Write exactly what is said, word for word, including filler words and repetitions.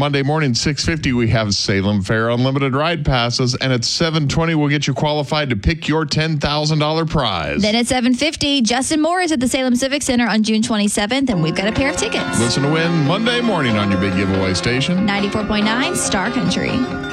Monday morning, six fifty, we have Salem Fair Unlimited Ride Passes. And at seven twenty, we'll get you qualified to pick your ten thousand dollars prize. Then at seven fifty, Justin Moore is at the Salem Civic Center on June twenty-seventh, and we've got a pair of tickets. Listen to win Monday morning on your big giveaway station. ninety-four point nine Star Country.